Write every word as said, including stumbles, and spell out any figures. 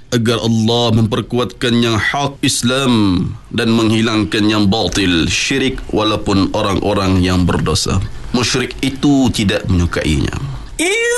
agar Allah memperkuatkan yang hak Islam dan menghilangkan yang batil syirik walaupun orang-orang yang berdosa. Musyrik itu tidak menyukainya.